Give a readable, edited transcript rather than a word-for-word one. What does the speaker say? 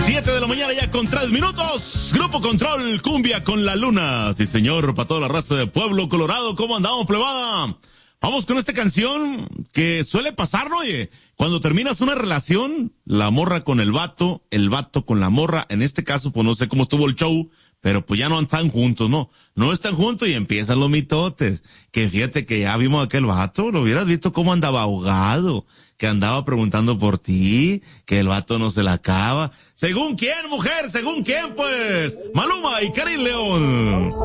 7 de la mañana ya con 3 minutos. Grupo Control, cumbia con la luna. Sí, señor, para toda la raza de Pueblo Colorado. ¿Cómo andamos, plebada? Vamos con esta canción que suele pasar, ¿no? Oye, cuando terminas una relación, la morra con el vato con la morra. En este caso, pues no sé cómo estuvo el show, pero pues ya no están juntos, ¿no? No están juntos y empiezan los mitotes. Que fíjate que ya vimos a aquel vato, lo hubieras visto cómo andaba ahogado, que andaba preguntando por ti, que el vato no se la acaba. ¿Según quién, mujer? ¿Según quién, pues? Maluma y Karim León.